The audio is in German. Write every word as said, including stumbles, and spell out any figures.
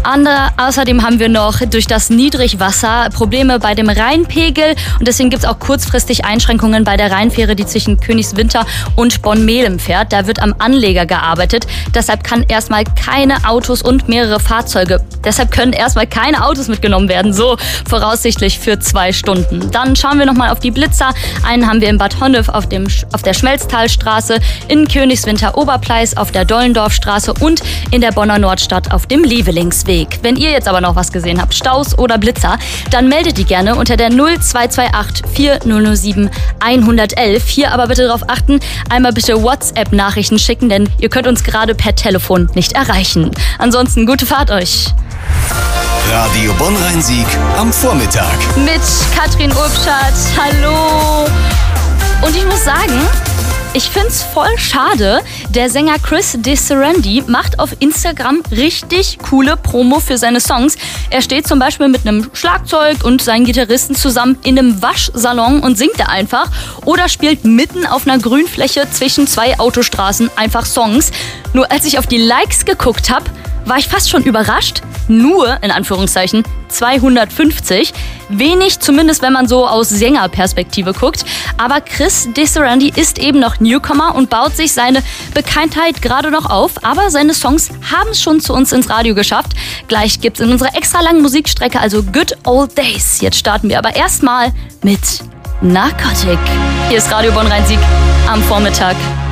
Ander, außerdem haben wir noch durch das Niedrigwasser Probleme bei dem Rheinpegel und deswegen gibt es auch kurzfristig Einschränkungen bei der Rheinfähre, die zwischen Königswinter und Bonn-Melem fährt. Da wird am Anleger gearbeitet. Deshalb kann erstmal keine Autos und mehrere Fahrzeuge, deshalb können erstmal keine Autos mitgenommen werden. So voraussichtlich für zwei Stunden. Dann schauen wir nochmal auf die Blitzer. Einen haben wir in Bad Honnef auf, dem, auf der Schmelztalstraße, in Königswinter Oberpleis auf der Dollendorfstraße und in der Bonner Nordstadt auf dem Levelingsweg. Wenn ihr jetzt aber noch was gesehen habt, Staus oder Blitzer, dann meldet die gerne unter der null zwei zwei acht vier null null sieben eins eins eins. Hier aber bitte darauf achten, einmal bitte WhatsApp-Nachrichten schicken, denn ihr könnt uns gerade per Telefon nicht erreichen. Ansonsten gute Fahrt euch. Radio Bonn-Rhein-Sieg am Vormittag. Mit Katrin Ulbschat. Hallo. Und ich muss sagen, ich find's voll schade. Der Sänger Chris DeSerendi macht auf Instagram richtig coole Promo für seine Songs. Er steht zum Beispiel mit einem Schlagzeug und seinen Gitarristen zusammen in einem Waschsalon und singt da einfach. Oder spielt mitten auf einer Grünfläche zwischen zwei Autostraßen einfach Songs. Nur als ich auf die Likes geguckt habe, war ich fast schon überrascht. Nur, in Anführungszeichen, zweihundertfünfzig. Wenig, zumindest wenn man so aus Sängerperspektive guckt. Aber Chris DeSerendi ist eben noch Newcomer und baut sich seine Bekanntheit gerade noch auf. Aber seine Songs haben es schon zu uns ins Radio geschafft. Gleich gibt's in unserer extra langen Musikstrecke also Good Old Days. Jetzt starten wir aber erstmal mit Narcotic. Hier ist Radio Bonn-Rhein-Sieg am Vormittag.